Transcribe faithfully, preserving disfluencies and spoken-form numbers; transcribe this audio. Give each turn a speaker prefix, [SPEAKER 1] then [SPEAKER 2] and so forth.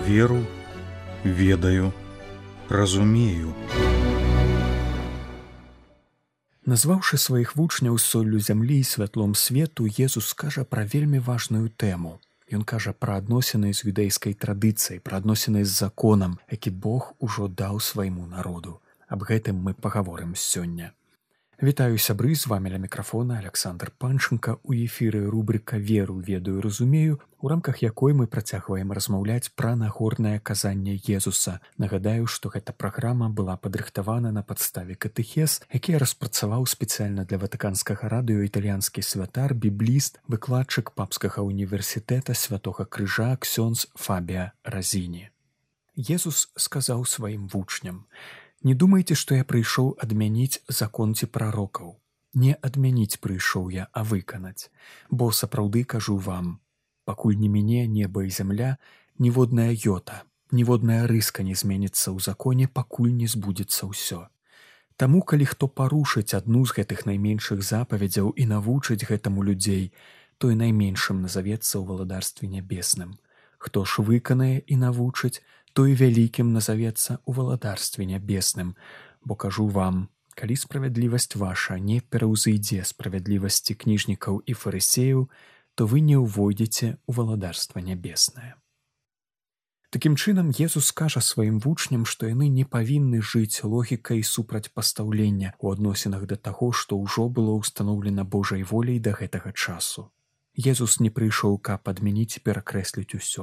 [SPEAKER 1] Веру, ведаю, разумею.
[SPEAKER 2] Назваўшы сваіх вучняў соллю зямлі і святлом свету, Езус кажа пра вельмі важную тэму. Ён кажа пра адносіны з юдэйскай традыцыяй, пра адносіны з законам, які Бог ужо даў свайму народу. Аб гэтым мы пагаворым сёння. Вітаю, сябры, з вамі ля мікрафона Александр Панченка. У эфіры рубрыка «Веру, ведаю, разумею», у рамках якой мы працягваем размаўляць пра нагорнае казанне Езуса. Нагадаю, што гэта праграма была падрыхтавана на падставе катэхез, які распрацаваў спецыяльна для ватыканскага радыё італьянскі святар, бібліст, выкладчык папскага універсітэта Святога Крыжа ксёндз Фабіа Разіні. Езус сказаў сваім вучням: «Не думайце, што я прыйшоў адмяніць закон ці прарокаў. Не адмяніць прыйшоў я, а выканаць. Бо сапраўды кажу вам, пакуль не міне неба і зямля, ніводная йота, ніводная рыска не зменіцца ў законе, пакуль не збудзецца ўсё. Таму, калі хто парушыць адну з гэтых найменшых запаведзяў і навучыць гэтаму людзей, той найменшым назавецца ў валадарстве нябесным. Хто ж выканае і навучыць, той вялікім назавецца ў валадарстве нябесным. Бо кажу вам, калі справядлівасць ваша не пераўзыдзе справядлівасці кніжнікаў і фарысеяў, то вы не ўвойдзеце ў валадарства нябеснае». Такім чынам, Езус кажа сваім вучням, што яны не павінны жыць логікай супрацьпастаўлення ў адносінах да таго, што ўжо было ўстаноўлена Божай воляй да гэтага часу. Езус не прыйшоў, каб адмяніць і перакрэсліць усё.